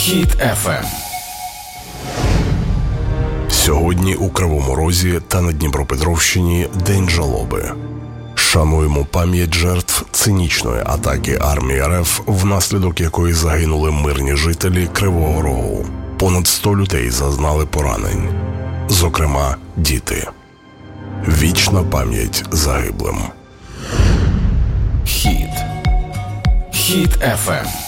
Хіт FM. Сьогодні у Кривому Розі та на Дніпропетровщині День жалоби. Шануємо пам'ять жертв цинічної атаки армії РФ, внаслідок якої загинули мирні жителі Кривого Рогу. Понад 100 людей зазнали поранень, зокрема діти. Вічна пам'ять загиблим. Хіт FM.